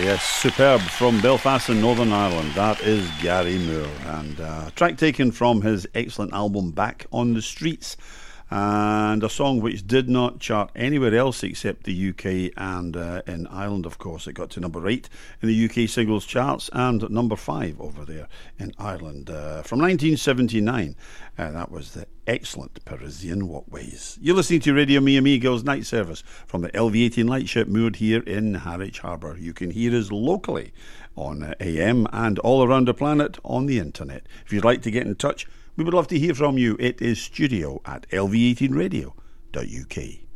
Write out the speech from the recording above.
Yes, superb from Belfast in Northern Ireland. That is Gary Moore, and a track taken from his excellent album Back on the Streets, and a song which did not chart anywhere else except the UK and in Ireland, of course. It got to number 8 in the UK singles charts and number 5 over there in Ireland. From 1979, that was the excellent Parisian Walkways. You're listening to Radio Me Amigos Night Service from the LV18 Lightship moored here in Harwich Harbour. You can hear us locally on AM and all around the planet on the internet. If you'd like to get in touch, we would love to hear from you. It is studio@lv18radio.uk.